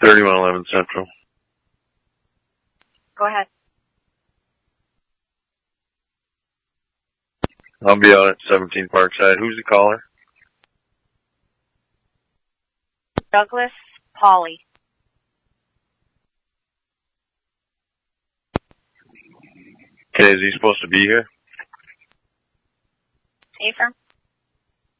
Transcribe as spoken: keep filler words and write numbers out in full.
thirty-one eleven Central. Go ahead. I'll be out at seventeen Parkside. Who's the caller? Douglas Pauly. Okay, is he supposed to be here?